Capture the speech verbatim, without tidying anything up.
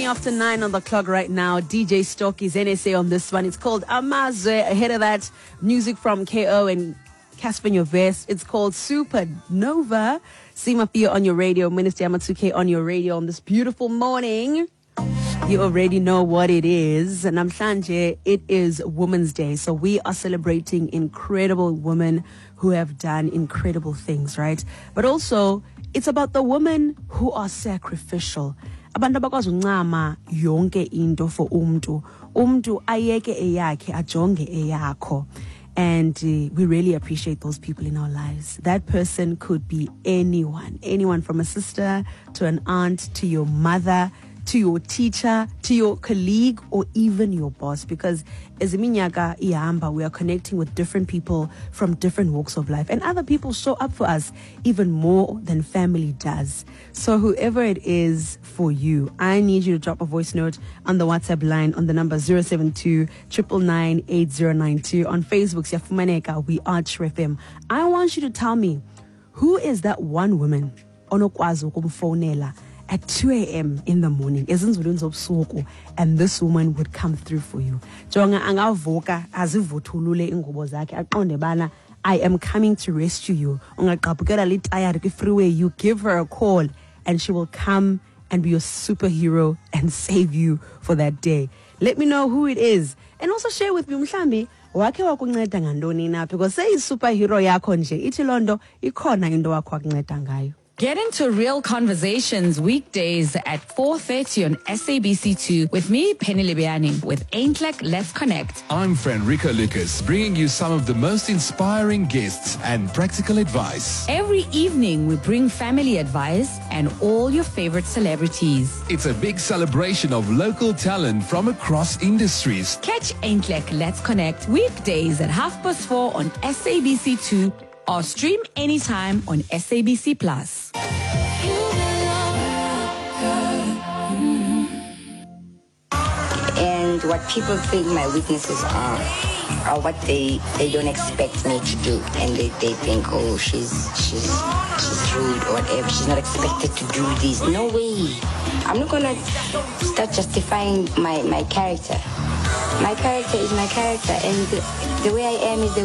after nine on the clock right now. D J Stocky's N S A on this one. It's called Amazwe. Ahead of that, music from K O and Casper Nyovest. It's called Supernova. Sima Pia on your radio. Minister Yamatsuke on your radio on this beautiful morning. You already know what it is. Namhlanje, it is Women's Day. So we are celebrating incredible women who have done incredible things, right? But also, it's about the women who are sacrificial. Abantu abakwazi uncama yonke into for umntu. Umntu ayeke eyakhe ajonge eyakho. And uh, we really appreciate those people in our lives. That person could be anyone. Anyone from a sister to an aunt to your mother, to your teacher, to your colleague, or even your boss. Because as iminyaka ihamba, we are connecting with different people from different walks of life. And other people show up for us even more than family does. So whoever it is for you, I need you to drop a voice note on the WhatsApp line on the number zero seven two, nine nine nine, eight zero nine two. On Facebook, Siyafumaneka, we are True F M. I want you to tell me, who is that one woman onokwazi ukumfonela at two a.m. in the morning, and this woman would come through for you. I am coming to rescue you. You give her a call and she will come and be your superhero and save you for that day. Let me know who it is. And also share with me, mhlambi, wake wakunceda ngantoni na, because say superhero yakho nje, ithi londo ikhona into wakho wakunceda ngayo. Get into real conversations weekdays at four thirty on S A B C two with me, Penny Libiani, with Ain't Like Let's Connect. I'm friend Rico Lucas, bringing you some of the most inspiring guests and practical advice. Every evening, we bring family advice and all your favorite celebrities. It's a big celebration of local talent from across industries. Catch Ain't Like Let's Connect weekdays at half past four on S A B C two or stream anytime on S A B C Plus. And what people think my weaknesses are are what they, they don't expect me to do. And they, they think, oh, she's she's she's rude or whatever. She's not expected to do this. No way. I'm not gonna start justifying my, my character. My character is my character, and the, the way I am is the